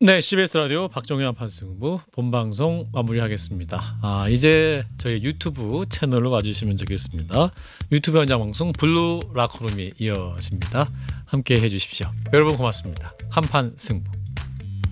네, CBS 라디오 박정희 한판 승부 본방송 마무리하겠습니다. 이제 저희 유튜브 채널로 와주시면 좋겠습니다. 유튜브 현장 방송 블루 라커룸이 이어집니다. 함께 해주십시오. 여러분 고맙습니다. 한판 승부.